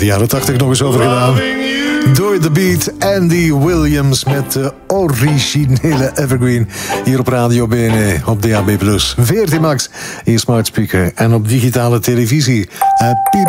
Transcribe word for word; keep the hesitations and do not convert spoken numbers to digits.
De jaren tachtig nog eens over gedaan. Door The Beat, Andy Williams met de originele Evergreen. Hier op Radio B N E, op D A B plus, veertien max, in smart speaker en op digitale televisie. Happy